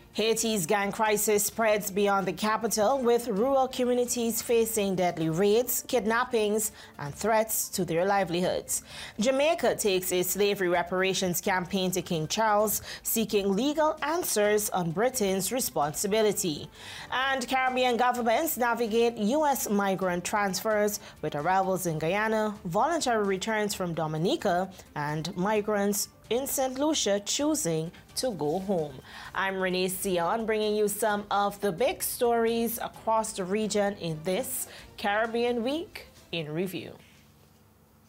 Haiti's gang crisis spreads beyond the capital, with rural communities facing deadly raids, kidnappings, and threats to their livelihoods. Jamaica takes a slavery reparations campaign to King Charles, seeking legal answers on Britain's responsibility. And Caribbean governments navigate U.S. migrant transfers, with arrivals in Guyana, voluntary returns from Dominica, and migrants in St. Lucia choosing to go home. I'm Renee Sion, bringing you some of the big stories across the region in this Caribbean Week in Review.